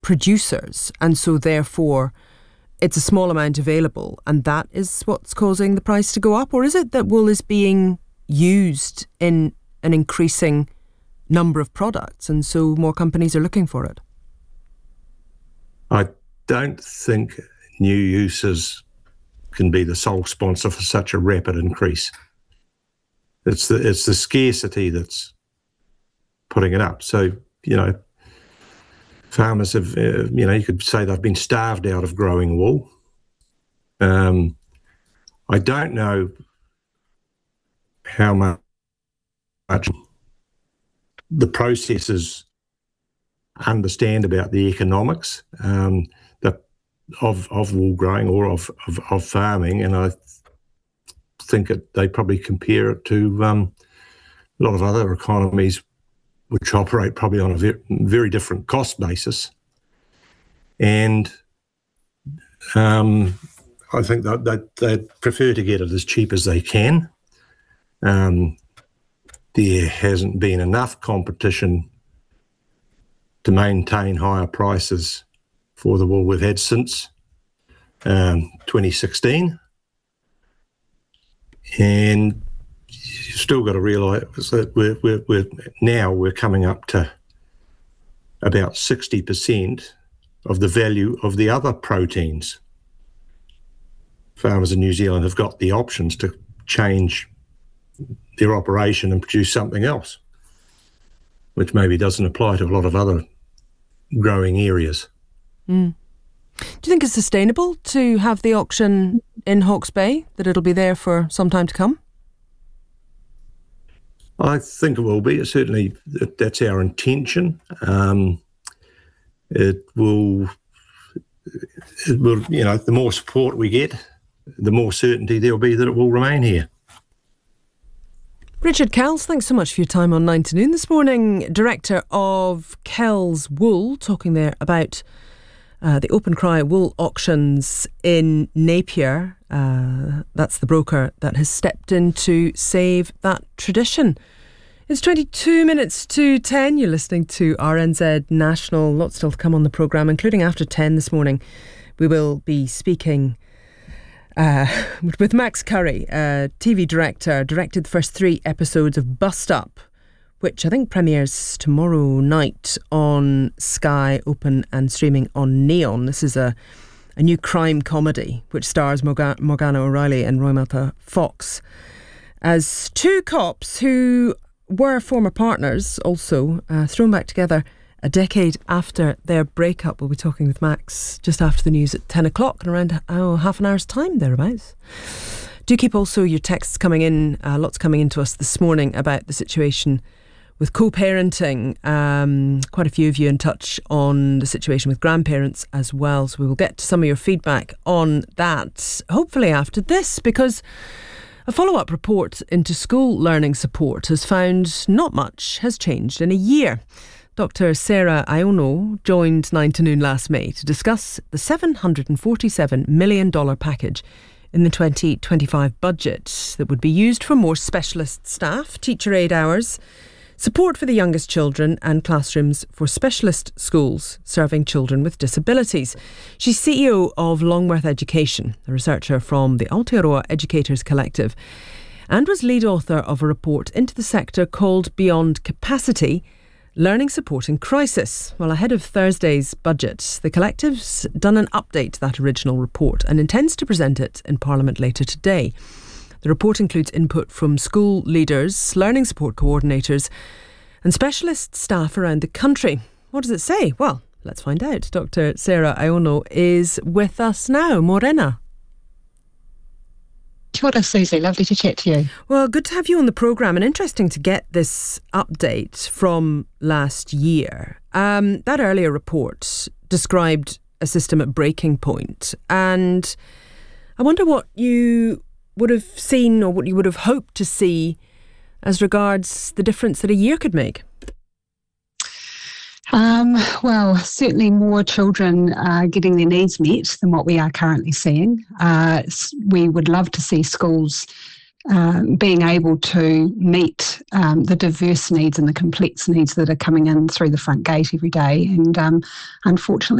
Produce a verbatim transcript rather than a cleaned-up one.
producers, and so therefore it's a small amount available, and that is what's causing the price to go up? Or is it that wool is being used in an increasing number of products, and so more companies are looking for it? I don't think new uses can be the sole sponsor for such a rapid increase. It's the it's the scarcity that's putting it up. So, you know, farmers have, uh, you know, you could say they've been starved out of growing wool. Um, I don't know how much the processors understand about the economics um, that of of wool growing or of, of, of farming, and I think it, they probably compare it to um, a lot of other economies which operate probably on a very, very different cost basis. And um, I think that, that they prefer to get it as cheap as they can. Um, there hasn't been enough competition to maintain higher prices for the wool we've had since um, twenty sixteen. And you've still got to realise that we're, we're, we're now we're coming up to about sixty percent of the value of the other proteins. Farmers in New Zealand have got the options to change their operation and produce something else, which maybe doesn't apply to a lot of other growing areas. Mm. Do you think it's sustainable to have the auction in Hawke's Bay, that it'll be there for some time to come? I think it will be. Certainly, that's our intention. Um, it will, it will, you know, the more support we get, the more certainty there'll be that it will remain here. Richard Kells, thanks so much for your time on nine to noon this morning. Director of Kells Wool, talking there about uh, the Open Cry wool auctions in Napier. Uh, that's the broker that has stepped in to save that tradition. It's twenty-two minutes to ten. You're listening to R N Z National. Lots still to come on the programme, including after ten this morning. We will be speaking Uh, with Max Curry, uh, T V director, directed the first three episodes of Bust Up, which I think premieres tomorrow night on Sky Open and streaming on Neon. This is a, a new crime comedy which stars Morga- Morgana O'Reilly and Roy Malta Fox as two cops who were former partners, also uh, thrown back together a decade after their breakup. We'll be talking with Max just after the news at ten o'clock in around oh, half an hour's time, thereabouts. Do keep also your texts coming in, uh, lots coming into us this morning about the situation with co-parenting. Um, quite a few of you in touch on the situation with grandparents as well. So we will get to some of your feedback on that, hopefully after this, because a follow-up report into school learning support has found not much has changed in a year. Doctor Sarah Iono joined nine to noon last May to discuss the seven hundred forty-seven million dollars package in the twenty twenty-five budget that would be used for more specialist staff, teacher aid hours, support for the youngest children and classrooms for specialist schools serving children with disabilities. She's C E O of Longworth Education, a researcher from the Aotearoa Educators Collective, and was lead author of a report into the sector called Beyond Capacity: Learning Support in Crisis. Well, ahead of Thursday's budget, the collective's done an update to that original report and intends to present it in Parliament later today. The report includes input from school leaders, learning support coordinators and specialist staff around the country. What does it say? Well, let's find out. Doctor Sarah Iono is with us now. Morena. Kia ora, Susie. Lovely to chat to you. Well, good to have you on the programme, and interesting to get this update from last year. Um, that earlier report described a system at breaking point, and I wonder what you would have seen or what you would have hoped to see as regards the difference that a year could make. Um, well, certainly more children uh, getting their needs met than what we are currently seeing. Uh, we would love to see schools um, being able to meet um, the diverse needs and the complex needs that are coming in through the front gate every day. And um, unfortunately,